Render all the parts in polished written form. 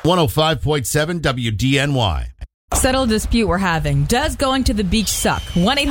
105.7 WDNY. Settle a dispute we're having. Does going to the beach suck?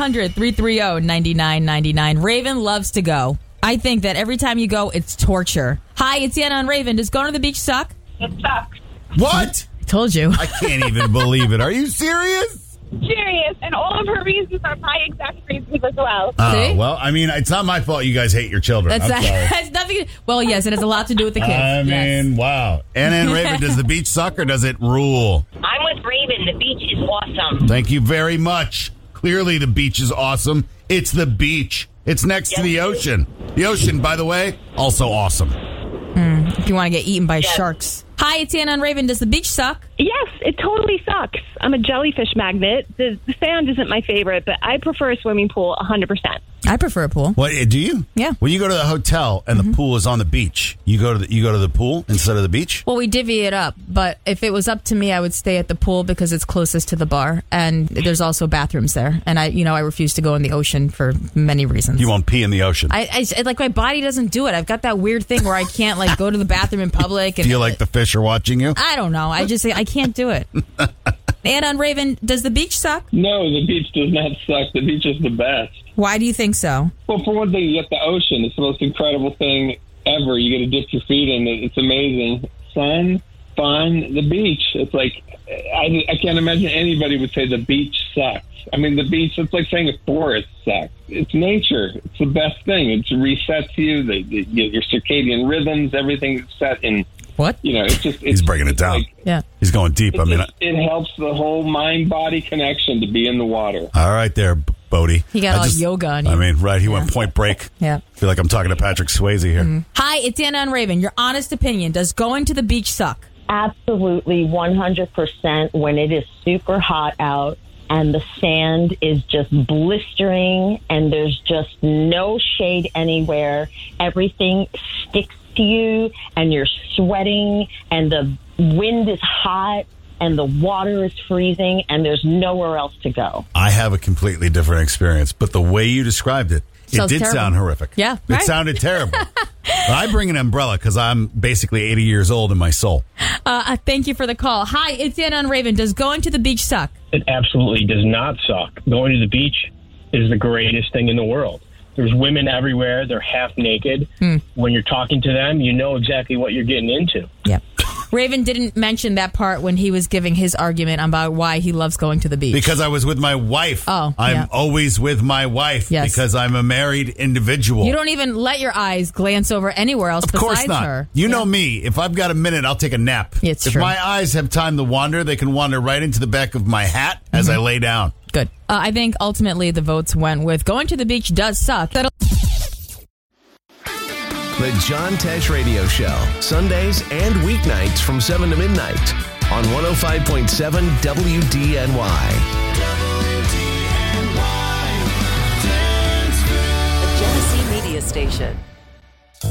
1-800-330-9999. Raven loves to go. I think that every time you go, it's torture. Hi, it's Anna and Raven. Does going to the beach suck? It sucks. What? I told you. I can't even believe it. Are you serious? Serious. And all of her reasons are my exact reasons as well. See? Well, I mean, it's not my fault you guys hate your children. I'm sorry. That's nothing. Well, yes, it has a lot to do with the kids. I mean, wow. Anna and Raven, does the beach suck or does it rule? I'm with Raven. The beach is awesome. Thank you very much. Clearly, the beach is awesome. It's the beach. It's next to the ocean. The ocean, by the way, also awesome. If you want to get eaten by sharks. Hi, it's Anna and Raven. Does the beach suck? Yes, it totally sucks. I'm a jellyfish magnet. The sand isn't my favorite, but I prefer a swimming pool 100%. I prefer a pool. What do you? Yeah. When you go to the hotel and the pool is on the beach, you go to the pool instead of the beach? Well, we divvy it up, but if it was up to me, I would stay at the pool because it's closest to the bar, and there's also bathrooms there. And I refuse to go in the ocean for many reasons. You won't pee in the ocean. I like my body doesn't do it. I've got that weird thing where I can't like go to the bathroom in public. And Feel like the fish are watching you? I don't know. I can't do it. Anna and Raven, does the beach suck? No, the beach does not suck. The beach is the best. Why do you think so? Well, for one thing, you get the ocean. It's the most incredible thing ever. You get to dip your feet in it. It's amazing. Sun, fun, the beach. It's like, I can't imagine anybody would say the beach sucks. I mean, the beach, it's like saying a forest sucks. It's nature. It's the best thing. It resets you, your circadian rhythms, everything is set in. What? It's just... He's breaking it down. Yeah. He's going deep. It helps the whole mind-body connection to be in the water. All right there, Bodie. He got all yoga on you. I mean, right, he went Point Break. Yeah. I feel like I'm talking to Patrick Swayze here. Mm-hmm. Hi, it's Anna and Raven. Your honest opinion, does going to the beach suck? Absolutely 100% when it is super hot out and the sand is just blistering and there's just no shade anywhere. Everything sticks to you and you're sweating and the wind is hot and the water is freezing and there's nowhere else to go. I have a completely different experience, but the way you described it, Sounds it did terrible. sound horrific. Yeah, It right? sounded terrible. But I bring an umbrella because I'm basically 80 years old in my soul. Thank you for the call. Hi, it's Anna and Raven. Does going to the beach suck? It absolutely does not suck. Going to the beach is the greatest thing in the world. There's women everywhere. They're half naked. When you're talking to them, you know exactly what you're getting into. Yeah. Raven didn't mention that part when he was giving his argument about why he loves going to the beach. Because I was with my wife. Oh, I'm yeah. always with my wife Yes. because I'm a married individual. You don't even let your eyes glance over anywhere else Of besides course not. her. You know me. If I've got a minute, I'll take a nap. It's if true. my eyes have time to wander, they can wander right into the back of my hat as I lay down. Good. I think ultimately the votes went with going to the beach does suck. The John Tesh Radio Show, Sundays and weeknights from 7 to midnight on 105.7 WDNY. The Genesee Media Station.